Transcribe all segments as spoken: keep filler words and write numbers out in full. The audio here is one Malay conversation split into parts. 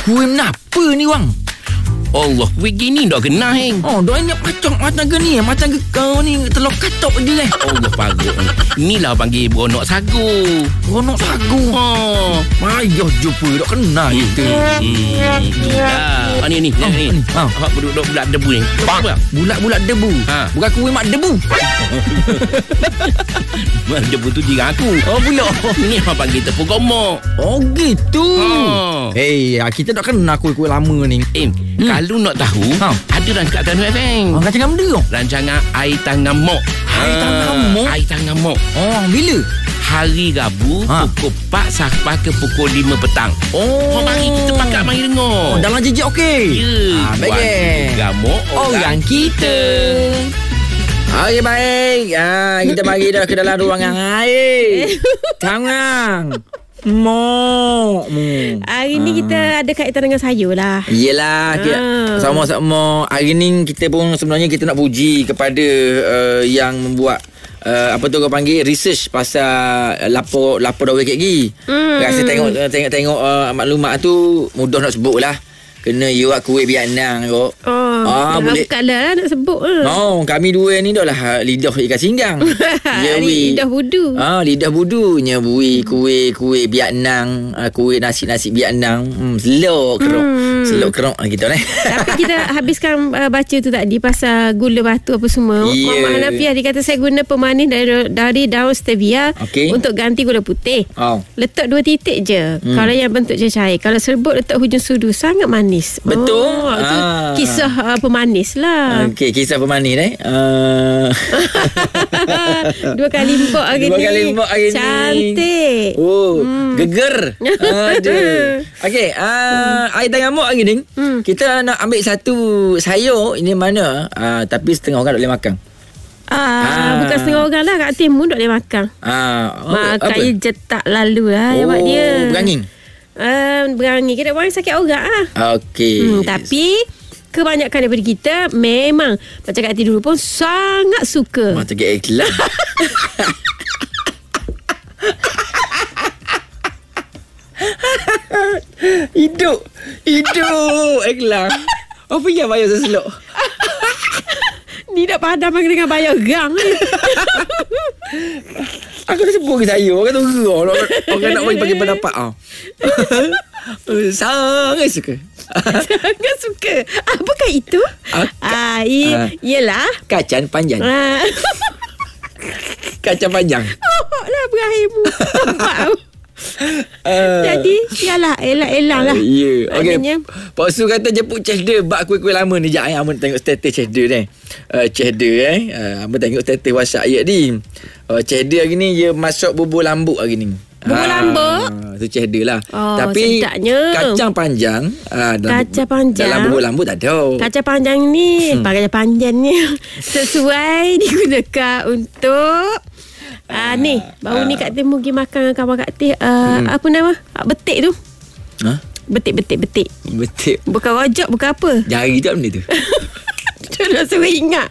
Kuih kenapa ni bang? Allah, kuih gini dah kena heng. Oh, dah ingat macam macam ke ni, macam ke kau ni telur katok je eh. Allah parut. Inilah panggil beronok sagu. Beronok sagu. Ha. Payah jumpa dak kena kita. Hmm. Ah, ni ni, Oh, ni. ni. Ha. Hak budak budak debu ni. Apa? Bulat-bulat debu. Ha. Bukan kuih mak debu. Mak debu tu jiran aku. Oh, pula. Ni hak panggil tepung gomok. Oh, gitu. Ha. Hei, kita tak kenal kuih-kuih lama ni. Eh, hmm. kalau nak tahu, Ha. ada rancangan Tan F M. Oh, kacang benda tu. Rancangan Air Tangan Mok. Air Tangan Mok? Air Tangan Mok. Oh, bila? Hari Rabu Ha. pukul empat sampai ke pukul lima petang. Oh. Oh, mari kita pakat mari dengar. Oh, dalam jejak okey. Ya, Ah, baik. Tuan Gamuk orang kita. Okey, baik. Ah, kita bagi dah ke dalam ruangan air. Tangan. Mok. Hari ni kita ada kaitan dengan sayur lah. Yelah, kita, Ah. sama-sama. Hari ni kita pun sebenarnya kita nak puji kepada uh, yang membuat uh, apa tu kau panggil research pasal uh, lapor lapor dah wekek gi. Hmm. Rasa tengok uh, tengok-tengok uh, maklumat tu mudah nak sebut lah. Kena you buat kuih bianang kau. Oh, Ah, boleh. bukan lah nak sebut lah. Oh, kami dua ni dah lah lidah ikan singgang. Ya, wi. Lidah budu. Ah, lidah budunya bui kuih-kuih bianang, uh, kuih nasi-nasi bianang. Hmm, selok kerok. Hmm. Selok kerok lah kita ni. Tapi kita habiskan uh, baca tu tadi pasal gula batu apa semua. Ya. Mama Hanafiah dia kata saya guna pemanis dari, dari daun stevia Okey. untuk ganti gula putih. Oh. Letak dua titik je. Hmm. Kalau yang bentuk cair. Kalau serbuk letak hujung sudu, sangat manis. Betul. Oh, itu Ah. kisah uh, pemanis lah. Okey, kisah pemanis eh. Uh... Dua kali mbok hari Dua ni. kali mbok hari ni. Cantik. Oh, hmm. geger. Aduh. Okey, uh, air tangan mok hari ni. Hmm. Kita nak ambil satu sayur ini mana? Uh, tapi setengah orang tak boleh makan. Ah, Ah. bukan setengah orang lah, kat timur tak boleh makan. Ah, oh, Makan je jetak lalu lah Oh, awak dia. berangin. Uh, berangin. Kita orang sakit orang lah. Okey. Hmm, tapi kebanyakan daripada kita memang macam Kak Ati dulu pun sangat suka. macam ke iklan. Hidup. Hidup iklan. Apa yang bayar seselok? Ni nak padam dengan bayar gang ni. Aku dah sebut ke saya. Orang tu gerah. Orang, orang nak bagi bagi pendapat. Ah. Sangat suka. Sangat suka. Apakah itu? Ah, Ah, i- ah. Yelah. Kacang panjang. Ah. Kacang panjang. Oh lah berakhirmu. Nampak aku. Uh, Jadi yalah elah-elah lah. Ya. Okey. Maknanya, Pak Su kata jemput cheddar bak kuih-kuih lama ni. Jap eh. Amun tengok status cheddar ni. Uh, cheddar eh. Uh, Amun tengok status WhatsApp je ni. Uh, cheddar hari ni dia masuk bubur lambuk hari ni. Bubur lambuk? Tu cheddar lah. Oh, Tapi sedapnya. kacang panjang. Uh, dalam, Kacang panjang. Dalam bubur lambuk tak ada. kacang panjang ni, hmm. kacang panjangnya sesuai digunakan untuk Ah, ni baru ni Kak Teh pergi makan dengan kawan Kak Teh uh, hmm. apa nama? Ah, betik tu. Ha? Betik-betik-betik. Betul. Bukan rojak, bukan apa. Jari tak benda tu. Tu nak suruh ingat.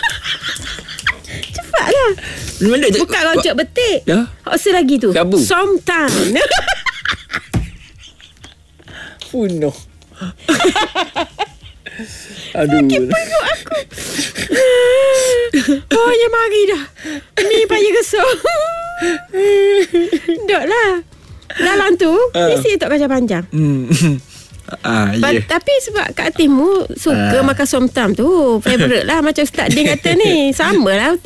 Cepatlah. Mana je? Bukan rojak betik. Ya. Hak lagi tu. Sabu. Somtan. Punuh. Aduh. Sakit perut aku. Oh, ya mari dah. Ni payah gesok. Dok lah. Dalam tu, Uh. isi untuk kacang panjang. Hmm. Ah, But, ya. Tapi sebab Kak Timu suka Ah. makan somtam tu, favourite lah. Macam Ustaz Din kata ni. Sama lah